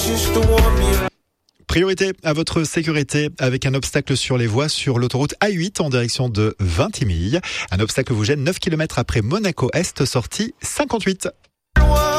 just to warm me up. Priorité à votre sécurité avec un obstacle sur les voies sur l'autoroute A8 en direction de Vintimille. Un obstacle vous gêne 9 km après Monaco Est, sortie 58.